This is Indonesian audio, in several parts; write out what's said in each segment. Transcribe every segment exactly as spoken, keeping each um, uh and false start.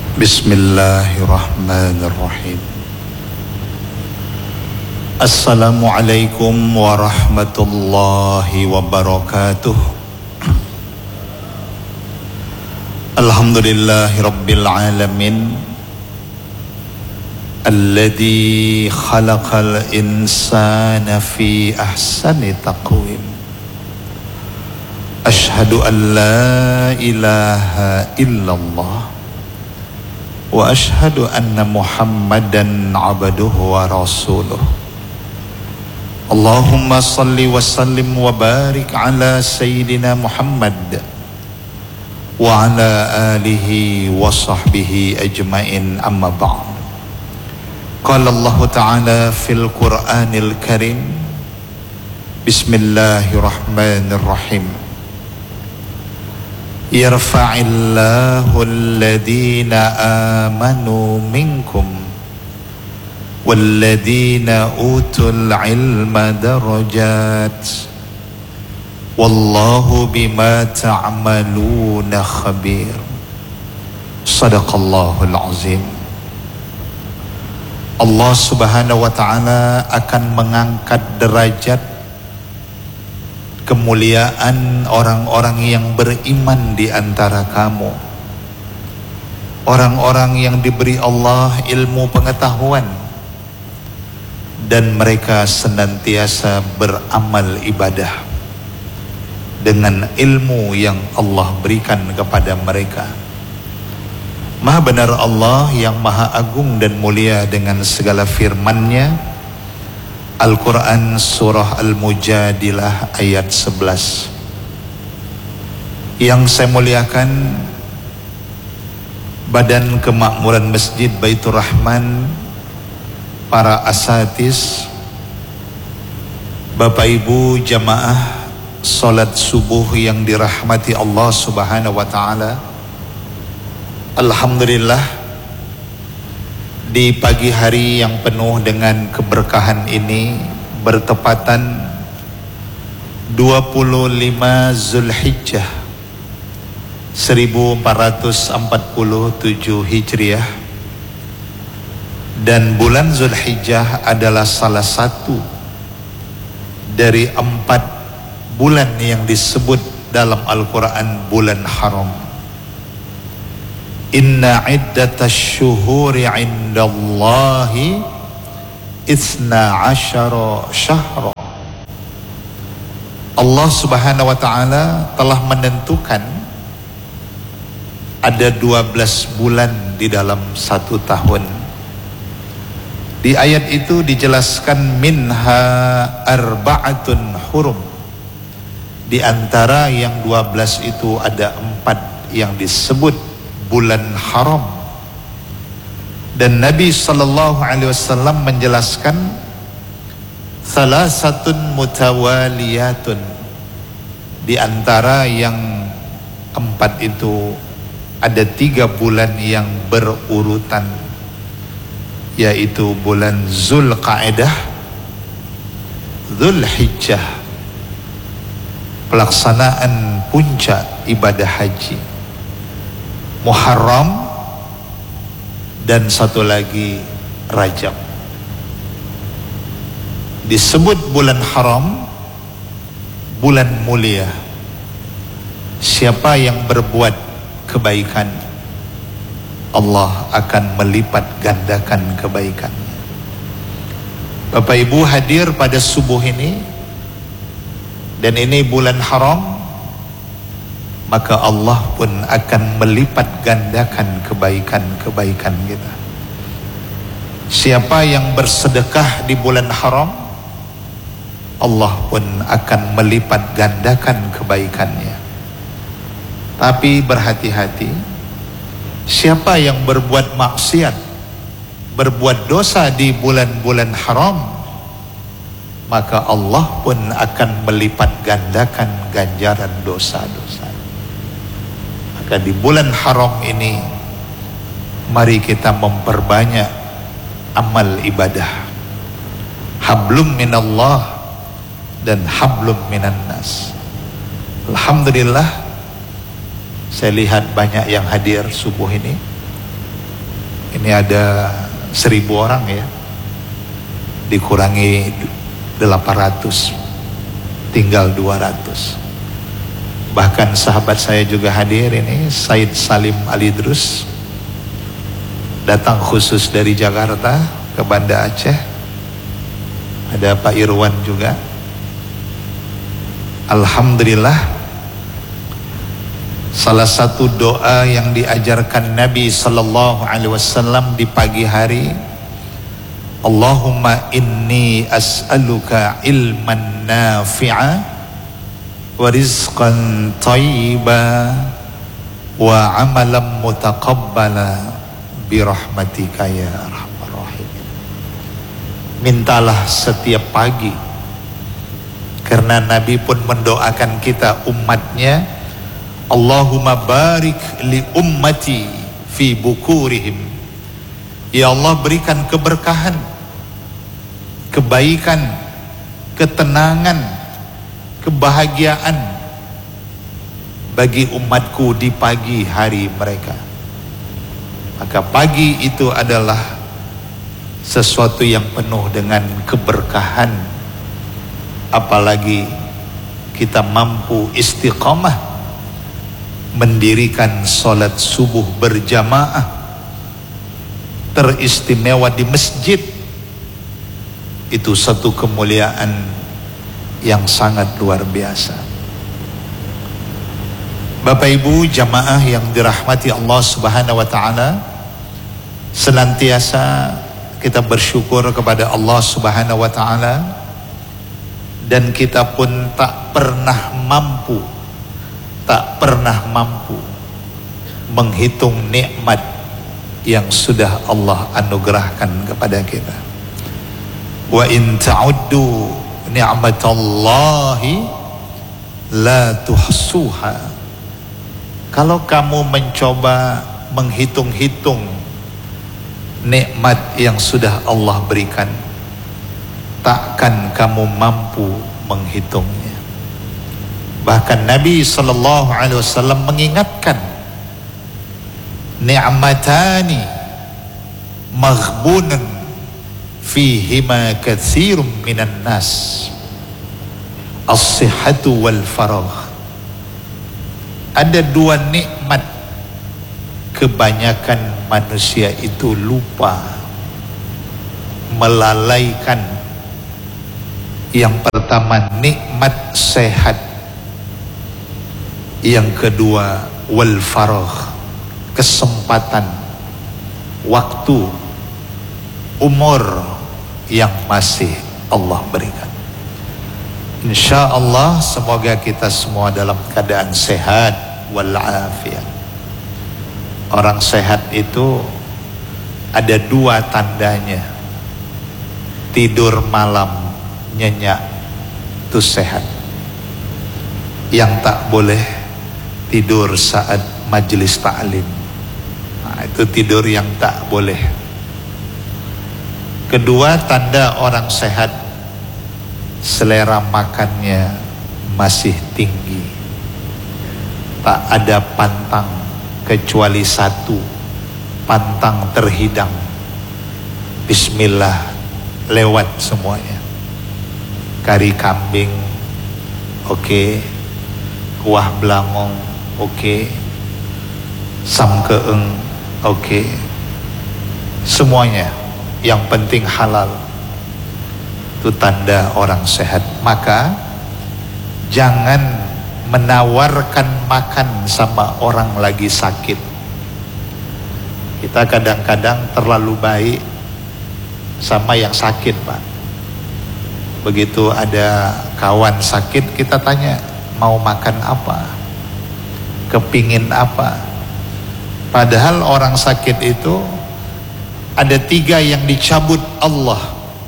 Bismillahirrahmanirrahim. Assalamualaikum warahmatullahi wabarakatuh. Alhamdulillahi rabbil alamin, alladzi khalaqal insana fi ahsani taqwim. Ashhadu an la ilaha illallah wa ashhadu anna Muhammadan abduhu wa rasuluh. Allahumma salli wa sallim wa barik ala sayyidina Muhammad wa ala alihi wa sahbihi ajmain, amma ba'd. Qala Allah ta'ala fil Qur'anil Karim, Bismillahirrahmanirrahim. Yarfa'illahu alladhina amanu minkum walladhina utul ilma darajat wallahu bima ta'maluna khabir. Sadaqallahul azim. Allah subhanahu wa ta'ala akan mengangkat derajat kemuliaan orang-orang yang beriman di antara kamu, orang-orang yang diberi Allah ilmu pengetahuan dan mereka senantiasa beramal ibadah dengan ilmu yang Allah berikan kepada mereka. Maha benar Allah yang maha agung dan mulia dengan segala firman-Nya. Al-Quran surah Al-Mujadilah ayat sebelas. Yang saya muliakan, Badan Kemakmuran Masjid Baitur Rahman, para asatis, Bapak Ibu jamaah salat subuh yang dirahmati Allah subhanahu wa ta'ala. Alhamdulillah, di pagi hari yang penuh dengan keberkahan ini bertepatan dua puluh lima Zulhijjah seribu empat ratus empat puluh tujuh Hijriah, dan bulan Zulhijjah adalah salah satu dari empat bulan yang disebut dalam Al-Quran bulan haram. Inna iddatash syuhuri indallahi isna asyara syahra. Allah subhanahu wa ta'ala telah menentukan ada dua belas bulan di dalam satu tahun. Di ayat itu dijelaskan minha arba'atun hurum. Di antara yang dua belas itu ada empat yang disebut bulan haram, dan Nabi sallallahu alaihi wasallam menjelaskan salasatun mutawaliyatun. Di antara yang empat itu ada tiga bulan yang berurutan, yaitu bulan Zulqa'dah, Zulhijjah, pelaksanaan puncak ibadah haji, Muharram, dan satu lagi Rajab. Disebut bulan haram, bulan mulia. Siapa yang berbuat kebaikan, Allah akan melipat gandakan kebaikannya. Bapak Ibu hadir pada subuh ini, dan ini bulan haram, maka Allah pun akan melipat gandakan kebaikan-kebaikan kita. Siapa yang bersedekah di bulan haram, Allah pun akan melipat gandakan kebaikannya. Tapi berhati-hati, siapa yang berbuat maksiat, berbuat dosa di bulan-bulan haram, maka Allah pun akan melipat gandakan ganjaran dosa-dosa. Di bulan haram ini, mari kita memperbanyak amal ibadah. Hablum minallah dan hablum minan nas. Alhamdulillah, saya lihat banyak yang hadir subuh ini. ini ada seribu orang ya, dikurangi delapan ratus, tinggal dua ratus. Bahkan sahabat saya juga hadir ini, Said Salim Alidrus, datang khusus dari Jakarta ke Banda Aceh. Ada Pak Irwan juga. Alhamdulillah, salah satu doa yang diajarkan Nabi sallallahu alaihi wasallam di pagi hari, Allahumma inni as'aluka ilman nafi'a wa rizqan thayyiba wa amalan mutaqabbala birahmatika ya arhamar rahimin. Mintalah setiap pagi, karena Nabi pun mendoakan kita umatnya, Allahumma barik li ummati fi bukurihim. Ya Allah, berikan keberkahan, kebaikan, ketenangan, kebahagiaan bagi umatku di pagi hari mereka. Maka pagi itu adalah sesuatu yang penuh dengan keberkahan, apalagi kita mampu istiqamah mendirikan sholat subuh berjamaah teristimewa di masjid. Itu satu kemuliaan yang sangat luar biasa. Bapak Ibu jamaah yang dirahmati Allah Subhanahu wa taala, senantiasa kita bersyukur kepada Allah Subhanahu wa taala, dan kita pun tak pernah mampu tak pernah mampu menghitung nikmat yang sudah Allah anugerahkan kepada kita. Wa in ta'uddu ni'matallahi la tuhsuha. Kalau kamu mencoba menghitung-hitung nikmat yang sudah Allah berikan, takkan kamu mampu menghitungnya. Bahkan Nabi sallallahu alaihi wasallam mengingatkan, ni'matani maghbunun fihima katsirun minan nas, as-sihhatu wal faragh. Ada dua nikmat kebanyakan manusia itu lupa, melalaikan. Yang pertama nikmat sehat, yang kedua wal faragh, kesempatan, waktu, umur yang masih Allah berikan. Insya Allah semoga kita semua dalam keadaan sehat walafiat. Orang sehat itu ada dua tandanya. Tidur malam nyenyak itu sehat. Yang tak boleh tidur saat majelis ta'lim, nah, itu tidur yang tak boleh. Kedua tanda orang sehat, selera makannya masih tinggi, tak ada pantang kecuali satu, pantang terhidang, bismillah lewat semuanya. Kari kambing oke, okay. Kuah belangong oke, okay. Sam keeng oke, okay. Semuanya yang penting halal. Itu tanda orang sehat. Maka jangan menawarkan makan sama orang lagi sakit. Kita kadang-kadang terlalu baik sama yang sakit, Pak. Begitu ada kawan sakit, kita tanya mau makan apa, kepingin apa. Padahal orang sakit itu ada tiga yang dicabut Allah: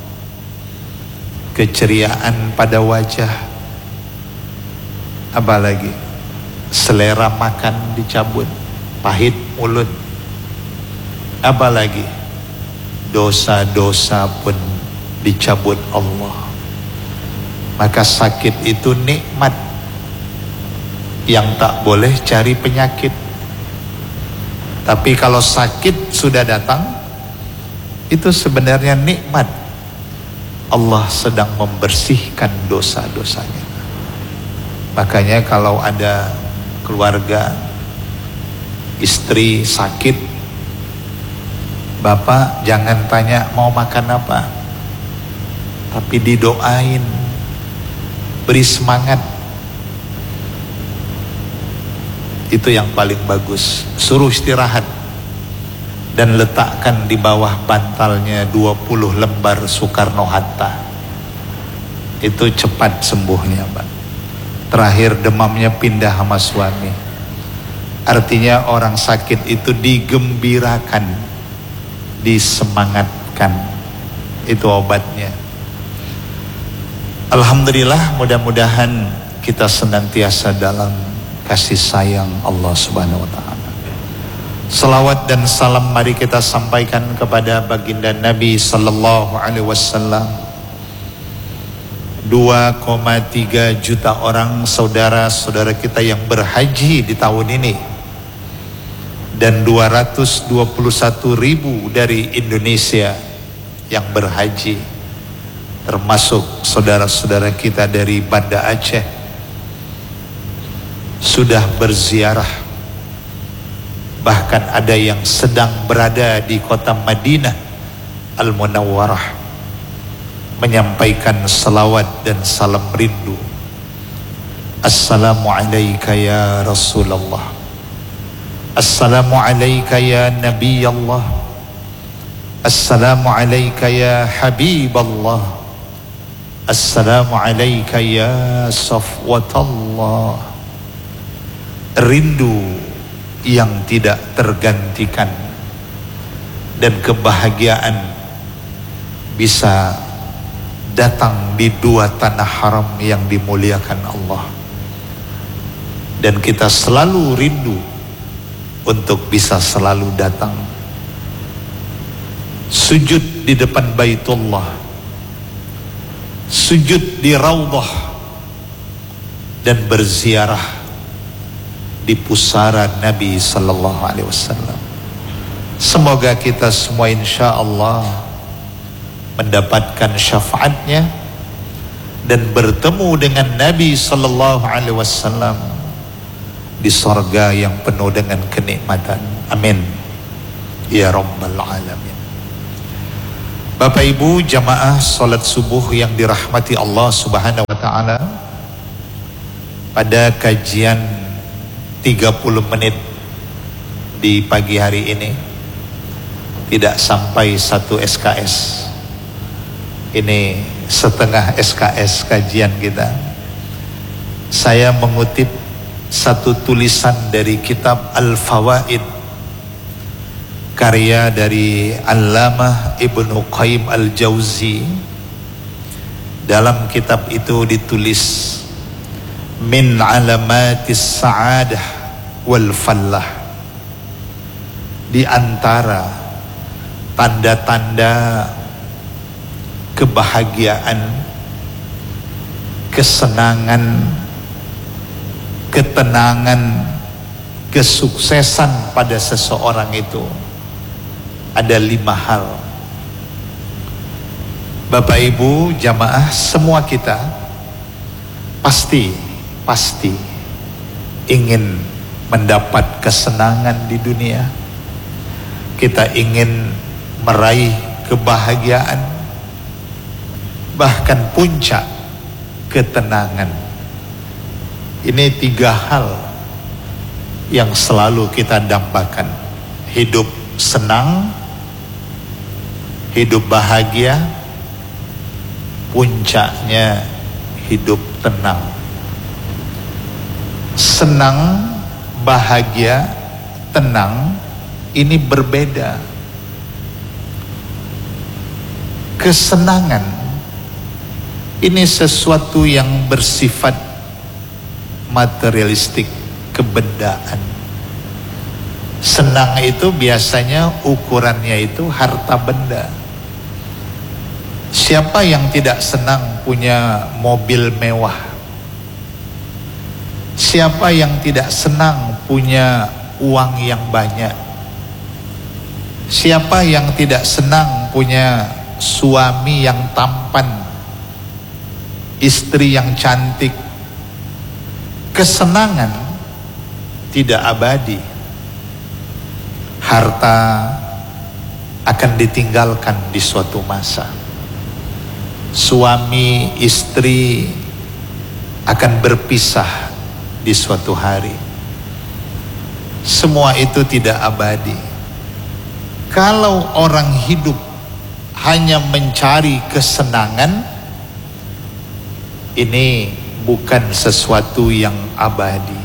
keceriaan pada wajah, apalagi selera makan dicabut, pahit mulut, apalagi dosa-dosa pun dicabut Allah. Maka sakit itu nikmat yang tak boleh cari penyakit, Tapi kalau sakit sudah datang, itu sebenarnya nikmat. Allah sedang membersihkan dosa-dosanya. Makanya kalau ada keluarga, istri sakit, bapak jangan tanya mau makan apa, tapi didoain, beri semangat. Itu yang paling bagus. Suruh istirahat dan letakkan di bawah bantalnya dua puluh lembar Soekarno-Hatta. Itu cepat sembuhnya, Pak. Terakhir demamnya pindah sama suami. Artinya orang sakit itu digembirakan, disemangatkan. Itu obatnya. Alhamdulillah, mudah-mudahan kita senantiasa dalam kasih sayang Allah Subhanahu wa ta'ala. Salawat dan salam mari kita sampaikan kepada baginda Nabi sallallahu alaihi wasallam. dua koma tiga juta orang saudara-saudara kita yang berhaji di tahun ini, dan dua ratus dua puluh satu ribu dari Indonesia yang berhaji, termasuk saudara-saudara kita dari Banda Aceh sudah berziarah. Bahkan ada yang sedang berada di kota Madinah Al-Munawwarah menyampaikan salawat dan salam rindu. Assalamu alayka ya Rasulullah, assalamu alayka ya Nabi Allah, assalamu alayka ya Habib Allah, assalamu alayka ya Safwatallah. Rindu yang tidak tergantikan dan kebahagiaan bisa datang di dua tanah haram yang dimuliakan Allah, dan kita selalu rindu untuk bisa selalu datang sujud di depan Baitullah, sujud di Raudhah, dan berziarah di pusara Nabi sallallahu alaihi wasallam. Semoga kita semua insya Allah mendapatkan syafaatnya dan bertemu dengan Nabi sallallahu alaihi wasallam di sorga yang penuh dengan kenikmatan. Amin ya rabbal alamin. Bapak Ibu jamaah salat subuh yang dirahmati Allah Subhanahu wa taala, pada kajian tiga puluh menit di pagi hari ini tidak sampai satu S K S. Ini setengah S K S kajian kita. Saya mengutip satu tulisan dari kitab Al-Fawaid, karya dari Allamah Ibnu Qayyim Al-Jauzi. Dalam kitab itu ditulis, min alamatis sa'adah wal fallah, di antara tanda-tanda kebahagiaan, kesenangan, ketenangan, kesuksesan pada seseorang itu ada lima hal. Bapak Ibu jamaah, semua kita pasti pasti ingin mendapat kesenangan di dunia. Kita ingin meraih kebahagiaan, bahkan puncak ketenangan. Ini tiga hal yang selalu kita dambakan: hidup senang, hidup bahagia, puncaknya hidup tenang. Senang, bahagia, tenang ini berbeda. Kesenangan ini sesuatu yang bersifat materialistik, kebendaan. Senang itu biasanya ukurannya itu harta benda. Siapa yang tidak senang punya mobil mewah? Siapa yang tidak senang punya uang yang banyak? Siapa yang tidak senang punya suami yang tampan, istri yang cantik? Kesenangan tidak abadi. Harta akan ditinggalkan di suatu masa. Suami istri akan berpisah di suatu hari. Semua itu tidak abadi. Kalau orang hidup hanya mencari kesenangan, ini bukan sesuatu yang abadi.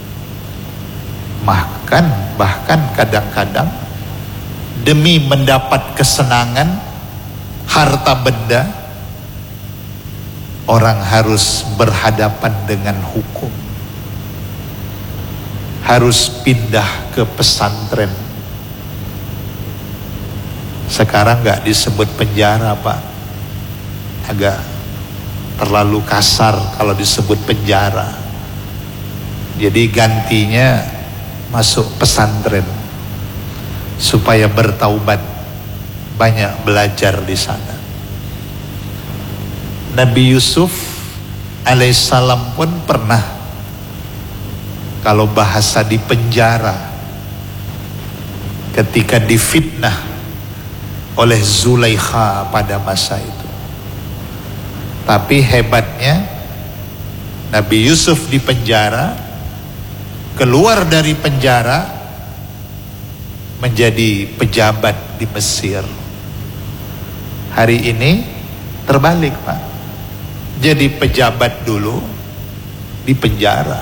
Bahkan, bahkan kadang-kadang demi mendapat kesenangan, harta benda, orang harus berhadapan dengan hukum. Harus pindah ke pesantren. Sekarang nggak disebut penjara, Pak. Agak terlalu kasar kalau disebut penjara. Jadi gantinya masuk pesantren supaya bertaubat, banyak belajar di sana. Nabi Yusuf alaihissalam pun pernah, kalau bahasa di penjara, ketika difitnah oleh Zulaikha pada masa itu. Tapi hebatnya Nabi Yusuf di penjara, keluar dari penjara menjadi pejabat di Mesir. Hari ini terbalik, Pak. Jadi pejabat dulu di penjara.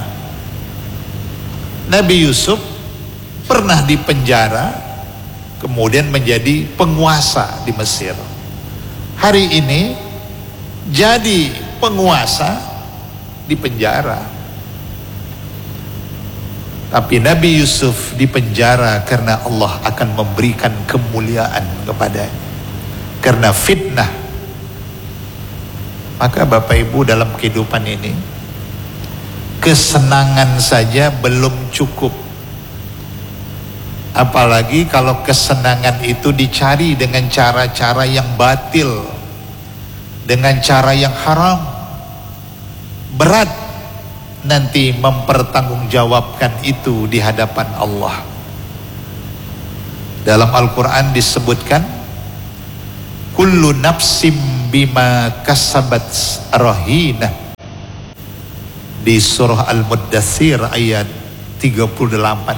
Nabi Yusuf pernah di penjara, kemudian menjadi penguasa di Mesir. Hari ini jadi penguasa di penjara. Tapi Nabi Yusuf di penjara karena Allah akan memberikan kemuliaan kepadanya, karena fitnah. Maka Bapak Ibu, dalam kehidupan ini, kesenangan saja belum cukup. Apalagi kalau kesenangan itu dicari dengan cara-cara yang batil, dengan cara yang haram. Berat nanti mempertanggungjawabkan itu di hadapan Allah. Dalam Al-Quran disebutkan, kullu nafsim bima kasabat rahinah, di surah Al-Muddathir ayat tiga puluh delapan.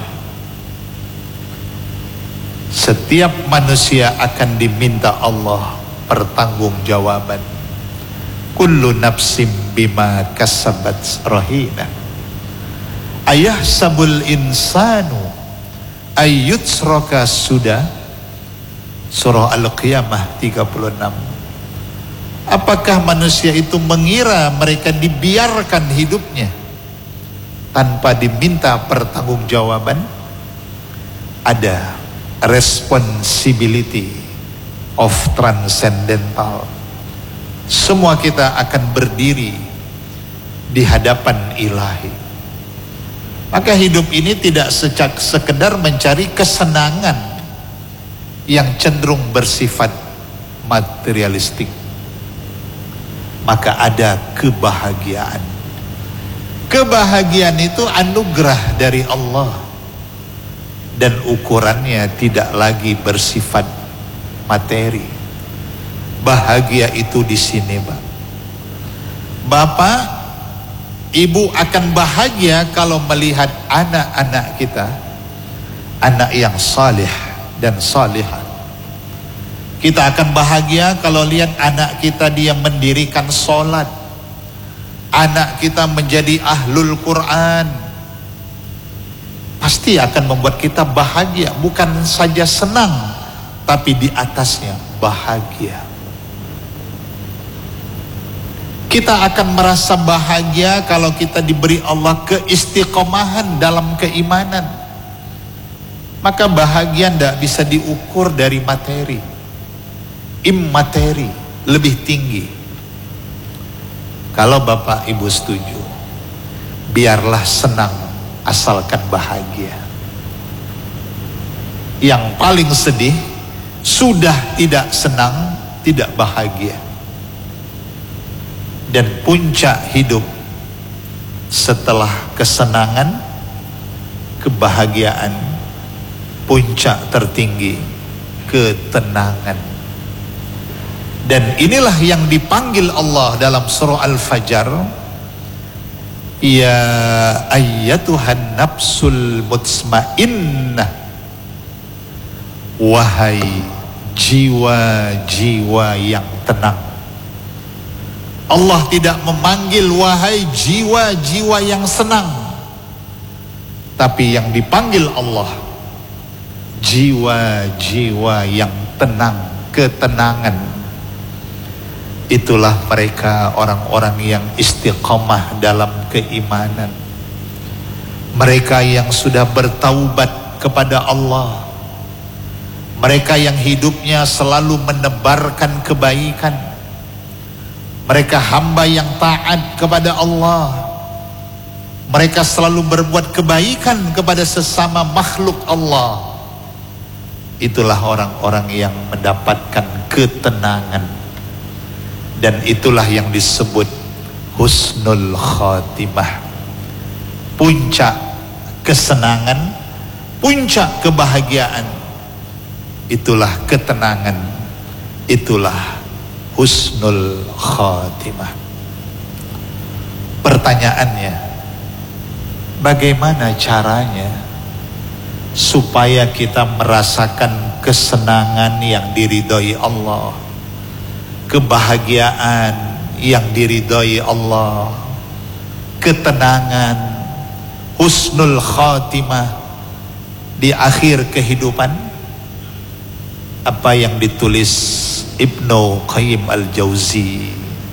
Setiap manusia akan diminta Allah pertanggungjawaban. Kullu nafsim bima kasabat rahina. Ayah sabul insanu ayyutsraka sudah. Surah Al-Qiyamah tiga puluh enam. Apakah manusia itu mengira mereka dibiarkan hidupnya tanpa diminta pertanggungjawaban? Ada responsibility of transcendental. Semua kita akan berdiri di hadapan ilahi. Maka hidup ini tidak secak sekedar mencari kesenangan yang cenderung bersifat materialistik. Maka ada kebahagiaan. Kebahagiaan itu anugerah dari Allah, dan ukurannya tidak lagi bersifat materi. Bahagia itu di sini, Pak. Bapak, Ibu akan bahagia kalau melihat anak-anak kita, anak yang saleh dan salihah. Kita akan bahagia kalau lihat anak kita dia mendirikan sholat, anak kita menjadi ahlul Quran. Pasti akan membuat kita bahagia, bukan saja senang, tapi di atasnya bahagia. Kita akan merasa bahagia kalau kita diberi Allah keistiqomahan dalam keimanan. Maka bahagia tidak bisa diukur dari materi. Immateri lebih tinggi. Kalau Bapak Ibu setuju, biarlah senang asalkan bahagia. Yang paling sedih sudah tidak senang, tidak bahagia. Dan puncak hidup setelah kesenangan, kebahagiaan, puncak tertinggi ketenangan. Dan inilah yang dipanggil Allah dalam surah Al-Fajr, ya ayyatuhan nafsul mutmainnah, wahai jiwa-jiwa yang tenang. Allah tidak memanggil wahai jiwa-jiwa yang senang, tapi yang dipanggil Allah jiwa-jiwa yang tenang, ketenangan. Itulah mereka orang-orang yang istiqomah dalam keimanan. Mereka yang sudah bertaubat kepada Allah. Mereka yang hidupnya selalu menebarkan kebaikan. Mereka hamba yang taat kepada Allah. Mereka selalu berbuat kebaikan kepada sesama makhluk Allah. Itulah orang-orang yang mendapatkan ketenangan. Dan itulah yang disebut husnul khatimah. Puncak kesenangan, puncak kebahagiaan, itulah ketenangan, itulah husnul khatimah. Pertanyaannya, bagaimana caranya supaya kita merasakan kesenangan yang diridhoi Allah, kebahagiaan yang diridhoi Allah, ketenangan, husnul khatimah di akhir kehidupan? Apa yang ditulis Ibnu Qayyim Al-Jauzi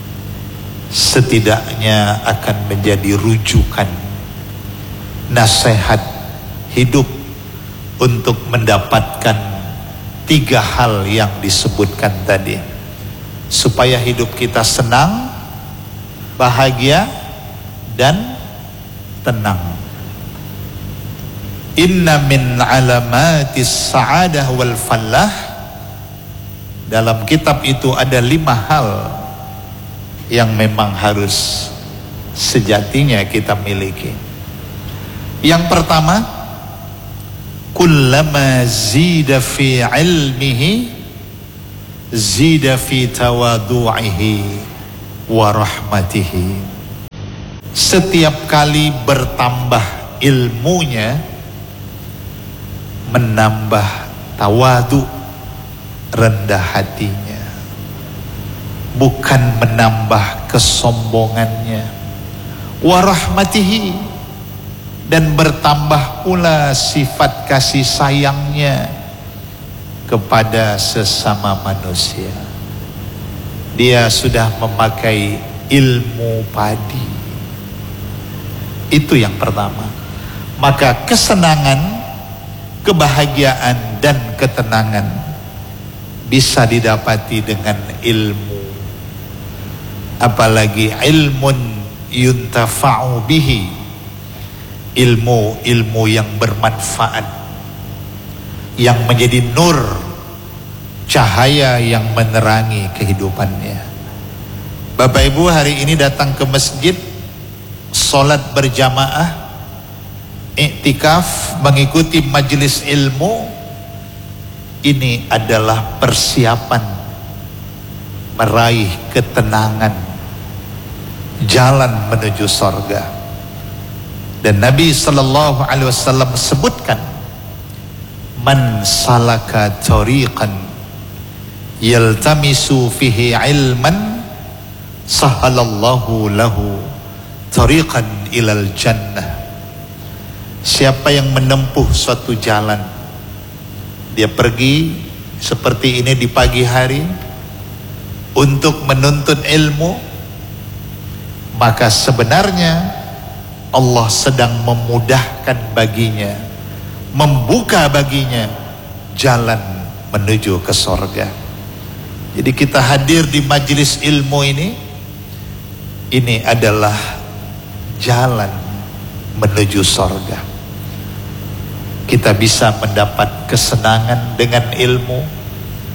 setidaknya akan menjadi rujukan nasihat hidup untuk mendapatkan tiga hal yang disebutkan tadi, supaya hidup kita senang, bahagia, dan tenang. Inna min alamatis sa'adah wal falah. Dalam kitab itu ada lima hal yang memang harus sejatinya kita miliki. Yang pertama, kullama zida fi ilmihi zida fi tawadu'ihi wa rahmatihi. Setiap kali bertambah ilmunya, menambah tawadu, rendah hatinya, bukan menambah kesombongannya. Wa rahmatihi, dan bertambah pula sifat kasih sayangnya kepada sesama manusia. Dia sudah memakai ilmu padi. Itu yang pertama. Maka kesenangan, kebahagiaan, dan ketenangan bisa didapati dengan ilmu. Apalagi ilmun yuntafa'u bihi, ilmu-ilmu yang bermanfaat, yang menjadi nur, cahaya yang menerangi kehidupannya. Bapak Ibu hari ini datang ke masjid, sholat berjamaah, iktikaf, mengikuti majelis ilmu, ini adalah persiapan meraih ketenangan, jalan menuju sorga. Dan Nabi Sallallahu Alaihi Wasallam sebutkan, man salaka tariqan yaltamisu fihi ilman sahalallahu lahu tariqan ilal jannah. Siapa yang menempuh suatu jalan, dia pergi seperti ini di pagi hari untuk menuntut ilmu, maka sebenarnya Allah sedang memudahkan baginya, membuka baginya jalan menuju ke sorga. Jadi kita hadir di majelis ilmu ini, ini adalah jalan menuju sorga. Kita bisa mendapat kesenangan dengan ilmu,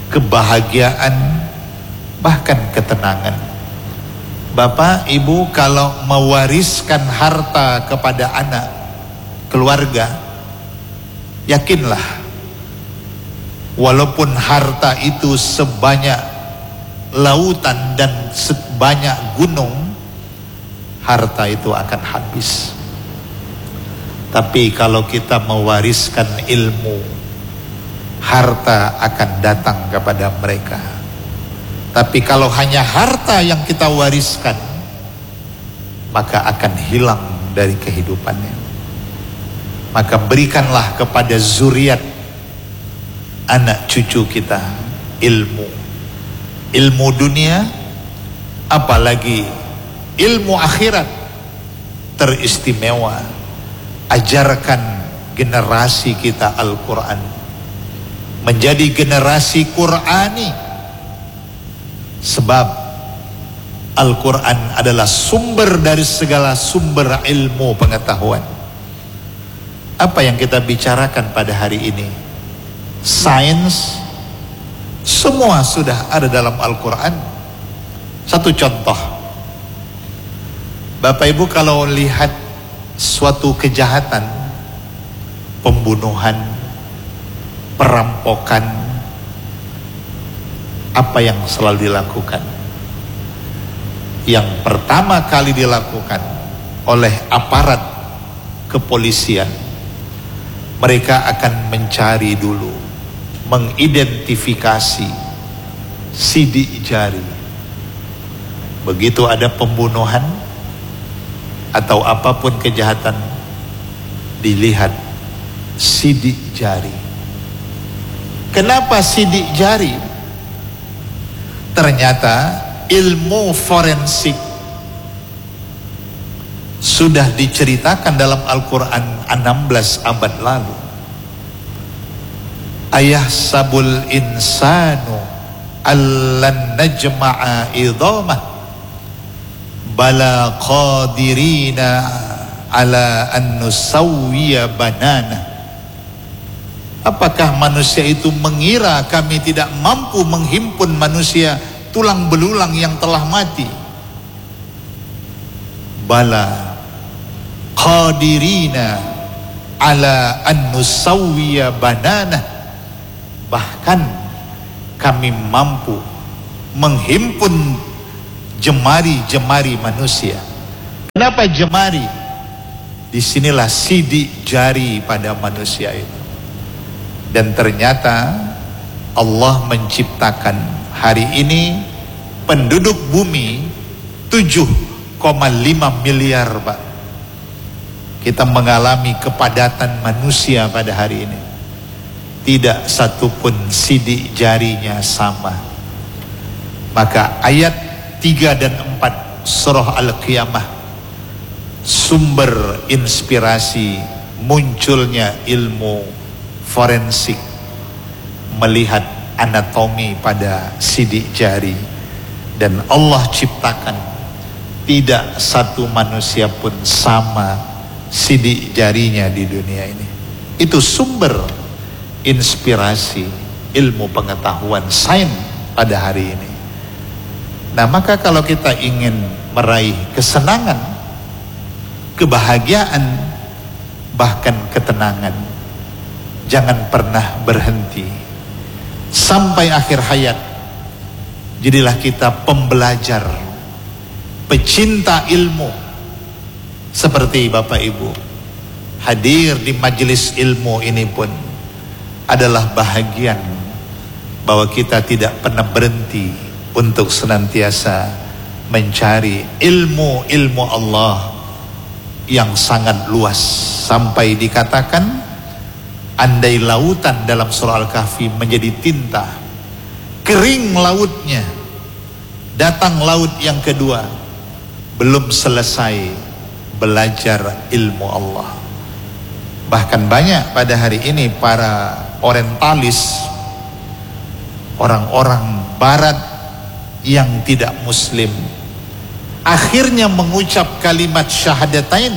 kebahagiaan, bahkan ketenangan. Bapak, ibu kalau mewariskan harta kepada anak, keluarga, yakinlah, walaupun harta itu sebanyak lautan dan sebanyak gunung, harta itu akan habis. Tapi kalau kita mewariskan ilmu, harta akan datang kepada mereka. Tapi kalau hanya harta yang kita wariskan, maka akan hilang dari kehidupannya. Maka berikanlah kepada zuriat, anak cucu kita, ilmu. Ilmu dunia, apalagi ilmu akhirat teristimewa. Ajarkan generasi kita Al-Quran, menjadi generasi Qurani. Sebab Al-Quran adalah sumber dari segala sumber ilmu pengetahuan. Apa yang kita bicarakan pada hari ini, sains, semua sudah ada dalam Al-Quran. Satu contoh, Bapak Ibu kalau lihat suatu kejahatan, pembunuhan, perampokan, apa yang selalu dilakukan? Yang pertama kali dilakukan oleh aparat kepolisian, mereka akan mencari dulu, mengidentifikasi sidik jari. Begitu ada pembunuhan atau apapun kejahatan, dilihat sidik jari. Kenapa sidik jari? Ternyata ilmu forensik sudah diceritakan dalam Al-Quran enam belas abad lalu. Ayah sabul insanu allan najma'a idhamah bala qadirina ala an nusawwiya banana. Apakah manusia itu mengira kami tidak mampu menghimpun manusia tulang belulang yang telah mati? Bala qadirina ala an nusawwiya banana. Bahkan kami mampu menghimpun jemari-jemari manusia. Kenapa jemari? Disinilah sidik jari pada manusia itu. Dan ternyata Allah menciptakan hari ini penduduk bumi tujuh koma lima miliar, Pak. Kita mengalami kepadatan manusia pada hari ini. Tidak satupun sidik jarinya sama. Maka ayat tiga dan empat surah Al-Qiyamah, sumber inspirasi munculnya ilmu forensik, melihat anatomi pada sidik jari. Dan Allah ciptakan tidak satu manusia pun sama sidik jarinya di dunia ini. Itu sumber inspirasi ilmu pengetahuan sains pada hari ini. Nah, maka kalau kita ingin meraih kesenangan, kebahagiaan, bahkan ketenangan, jangan pernah berhenti sampai akhir hayat. Jadilah kita pembelajar, pecinta ilmu. Seperti Bapak Ibu hadir di majelis ilmu ini pun adalah bahagian bahwa kita tidak pernah berhenti untuk senantiasa mencari ilmu-ilmu Allah yang sangat luas. Sampai dikatakan, andai lautan dalam surah Al-Kahfi menjadi tinta, kering lautnya, datang laut yang kedua, belum selesai belajar ilmu Allah. Bahkan banyak pada hari ini para orientalis, orang-orang barat yang tidak muslim, akhirnya mengucap kalimat syahadatain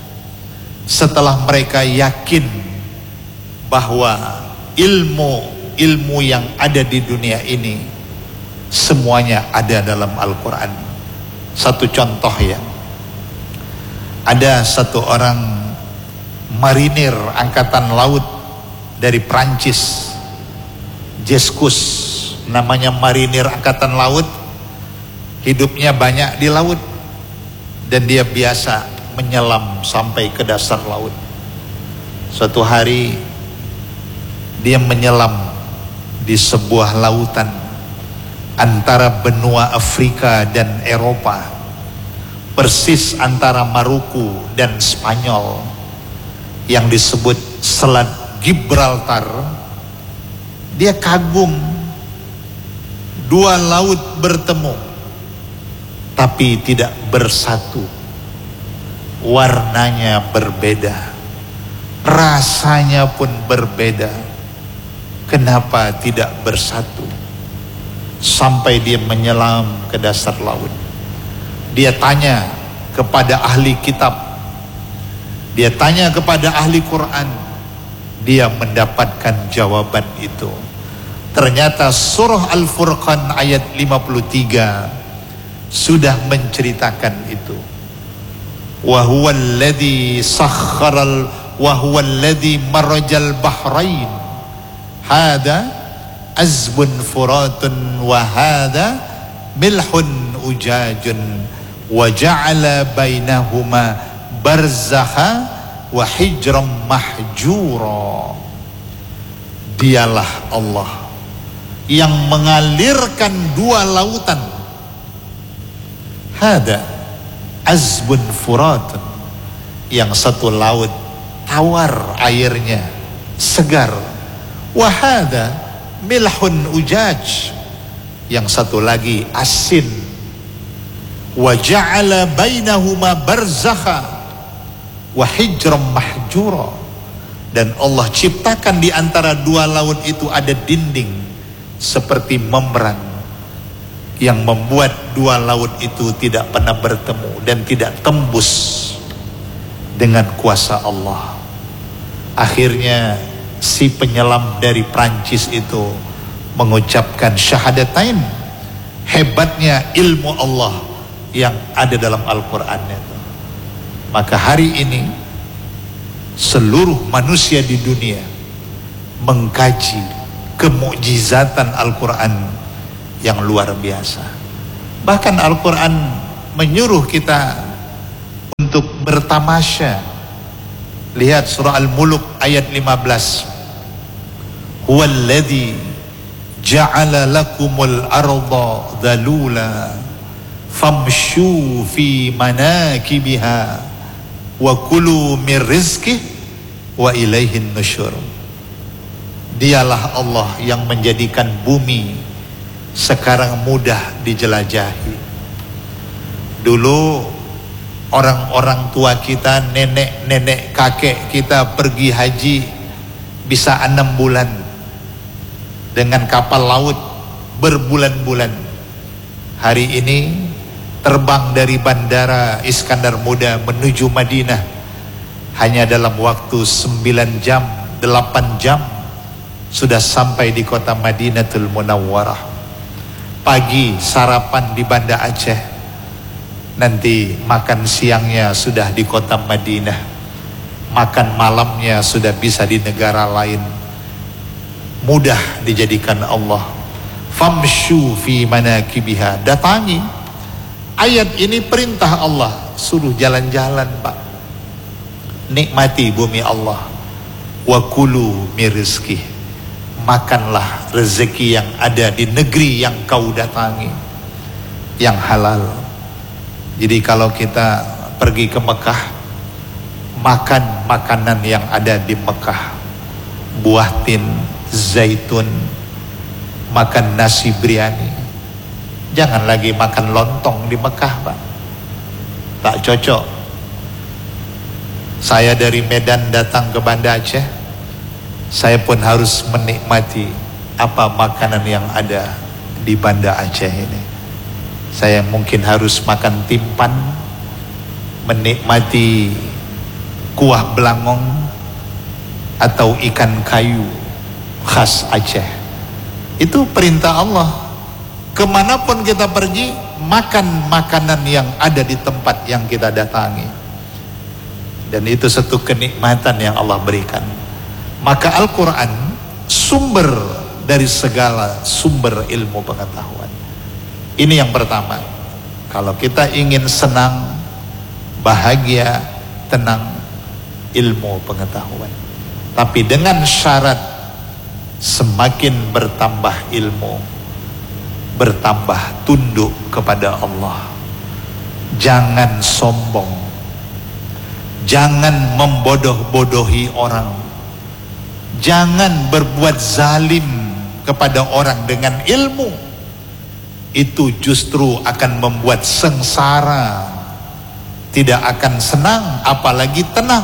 setelah mereka yakin bahwa ilmu ilmu yang ada di dunia ini semuanya ada dalam Al-Quran. Satu contoh ya, ada satu orang marinir angkatan laut dari Prancis, Jeskus namanya, marinir angkatan laut, hidupnya banyak di laut dan dia biasa menyelam sampai ke dasar laut. Suatu hari dia menyelam di sebuah lautan antara benua Afrika dan Eropa, persis antara Maluku dan Spanyol, yang disebut Selat Gibraltar. Dia kagum, dua laut bertemu tapi tidak bersatu, warnanya berbeda, rasanya pun berbeda. Kenapa tidak bersatu? Sampai dia menyelam ke dasar laut. Dia tanya kepada ahli kitab, dia tanya kepada ahli Quran, dia mendapatkan jawaban itu. Ternyata surah Al-Furqan ayat lima puluh tiga sudah menceritakan itu. Wa huwa alladhi sakharal wa huwa alladhi marajal bahrain hada azbun furatun wa hada milhun ujajun wa ja'ala bainahuma barzakha wa hijram mahjura. Dialah Allah yang mengalirkan dua lautan. Hada azbun furatun, yang satu laut tawar airnya, segar. Wahada milhun ujaj, yang satu lagi asin. Wa ja'ala bainahuma barzakha wa hijram mahjura, dan Allah ciptakan di antara dua laut itu ada dinding seperti membran yang membuat dua laut itu tidak pernah bertemu dan tidak tembus dengan kuasa Allah. Akhirnya si penyelam dari Prancis itu mengucapkan syahadatain. Hebatnya ilmu Allah yang ada dalam Al-Quran itu. Maka hari ini seluruh manusia di dunia mengkaji kemukjizatan Al-Quran yang luar biasa. Bahkan Al-Quran menyuruh kita untuk bertamasya. Lihat surah Al-Muluk ayat lima belas. Huwallazi ja'ala lakumul arda dhalula famshu fi manakibiha wa kulu min rizqih wa ilaihin nusyur. Dialah Allah yang menjadikan bumi sekarang mudah dijelajahi. Dulu orang-orang tua kita, nenek-nenek kakek kita pergi haji bisa enam bulan dengan kapal laut berbulan-bulan. Hari ini terbang dari bandara Iskandar Muda menuju Madinah hanya dalam waktu sembilan jam, delapan jam sudah sampai di kota Madinatul Munawwarah. Pagi sarapan di Banda Aceh, nanti makan siangnya sudah di kota Madinah, makan malamnya sudah bisa di negara lain. Mudah dijadikan Allah. Famshu fi manakibiha, datangi. Ayat ini perintah Allah, suruh jalan-jalan Pak, nikmati bumi Allah. Wa kulu min rizqih, makanlah rezeki yang ada di negeri yang kau datangi, yang halal. Jadi kalau kita pergi ke Mekah, makan makanan yang ada di Mekah, buah tin, zaitun, makan nasi biryani. Jangan lagi makan lontong di Mekah Pak, tak cocok. Saya dari Medan datang ke Banda Aceh, saya pun harus menikmati apa makanan yang ada di Banda Aceh ini. Saya mungkin harus makan timpan, menikmati kuah belangong atau ikan kayu khas Aceh. Itu perintah Allah. Kemanapun kita pergi, makan makanan yang ada di tempat yang kita datangi. Dan itu satu kenikmatan yang Allah berikan. Maka Al-Quran sumber dari segala sumber ilmu pengetahuan. Ini yang pertama. Kalau kita ingin senang, bahagia, tenang, ilmu pengetahuan. Tapi dengan syarat semakin bertambah ilmu, bertambah tunduk kepada Allah. Jangan sombong, jangan membodoh-bodohi orang, jangan berbuat zalim kepada orang dengan ilmu. Itu justru akan membuat sengsara, tidak akan senang, apalagi tenang,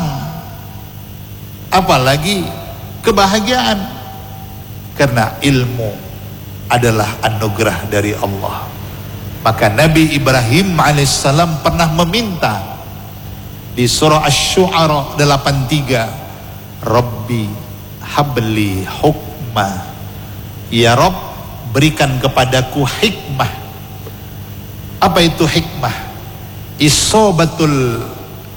apalagi kebahagiaan. Karena ilmu adalah anugerah dari Allah. Maka Nabi Ibrahim alaihissalam pernah meminta di surah Asy-Syu'ara delapan puluh tiga, Rabbi habli hukma, ya Rabb, berikan kepadaku hikmah. Apa itu hikmah? Isobatul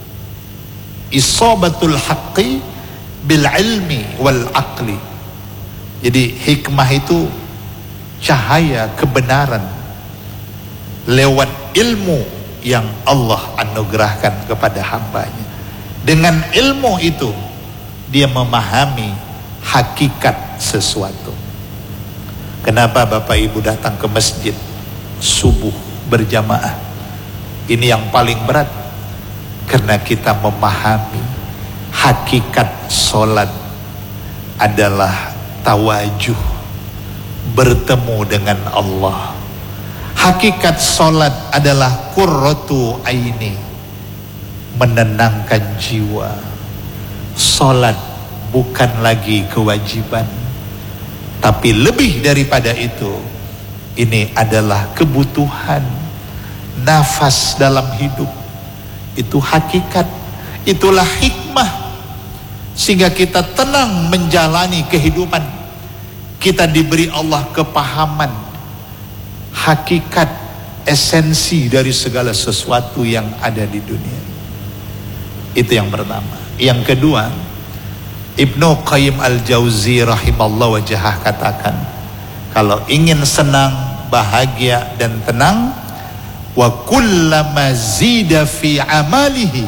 isobatul haqqi bil ilmi wal aqli. Jadi hikmah itu cahaya kebenaran lewat ilmu yang Allah anugerahkan kepada hambanya. Dengan ilmu itu dia memahami hakikat sesuatu. Kenapa Bapak Ibu datang ke masjid subuh berjamaah? Ini yang paling berat. Karena kita memahami hakikat solat adalah tawajuh, bertemu dengan Allah. Hakikat solat adalah qurratu aini, menenangkan jiwa. Solat bukan lagi kewajiban, tapi lebih daripada itu, ini adalah kebutuhan, nafas dalam hidup. Itu hakikat, itulah hikmah. Sehingga kita tenang menjalani kehidupan. Kita diberi Allah kepahaman hakikat, esensi dari segala sesuatu yang ada di dunia. Itu yang pertama. Yang kedua, Ibnu Qayyim Al-Jauzi rahimallahu wajhah katakan, kalau ingin senang, bahagia dan tenang, wa kullama zida fi amalihi